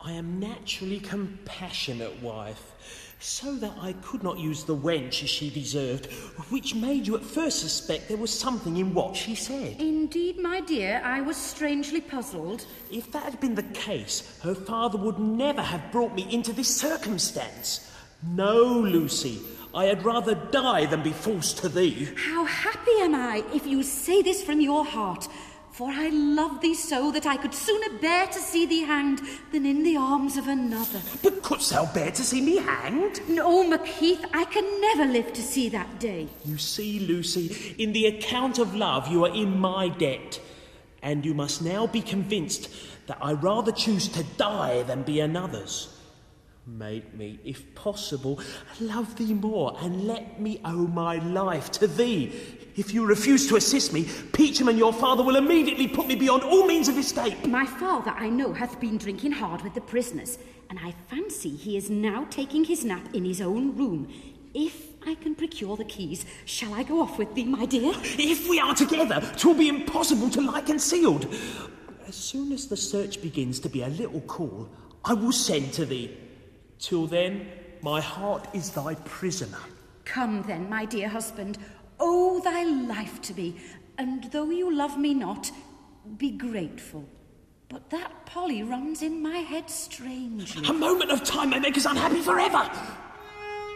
I am naturally compassionate, wife, so that I could not use the wench as she deserved, which made you at first suspect there was something in what she said. Indeed, my dear, I was strangely puzzled. If that had been the case, her father would never have brought me into this circumstance. No, Lucy, I had rather die than be false to thee. How happy am I if you say this from your heart, for I love thee so that I could sooner bear to see thee hanged than in the arms of another. But couldst thou bear to see me hanged? No, Macheath, I can never live to see that day. You see, Lucy, in the account of love you are in my debt, and you must now be convinced that I rather choose to die than be another's. Make me, if possible, love thee more, and let me owe my life to thee. If you refuse to assist me, Peacham and your father will immediately put me beyond all means of escape. My father, I know, hath been drinking hard with the prisoners, and I fancy he is now taking his nap in his own room. If I can procure the keys, shall I go off with thee, my dear? If we are together, 'twill be impossible to lie concealed. As soon as the search begins to be a little cool, I will send to thee. Till then, my heart is thy prisoner. Come then, my dear husband, owe thy life to me, and though you love me not, be grateful. But that Polly runs in my head strangely. A moment of time may make us unhappy forever.